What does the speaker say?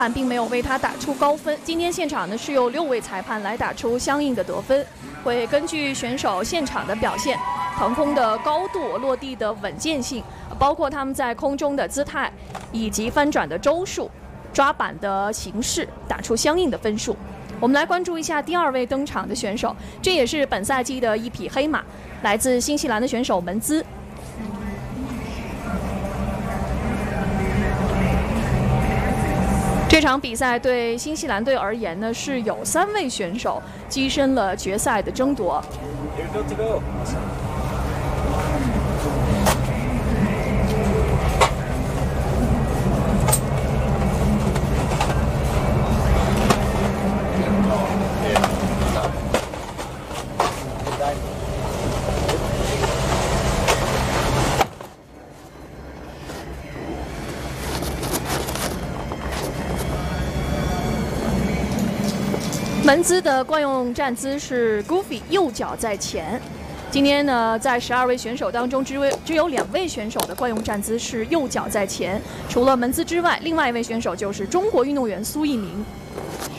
并没有为他打出高分。今天现场呢是由6位裁判来打出相应的得分，会根据选手现场的表现、腾空的高度、落地的稳健性，包括他们在空中的姿态以及翻转的周数、抓板的形式，打出相应的分数。我们来关注一下第2位登场的选手，这也是本赛季的一匹黑马，来自新西兰的选手门兹。这场比赛对新西兰队而言呢，是有3位选手跻身了决赛的争夺。门兹的惯用站姿是 Goofy， 右脚在前。今天呢，在12位选手当中，只有2位选手的惯用站姿是右脚在前。除了门兹之外，另外一位选手就是中国运动员苏翊鸣。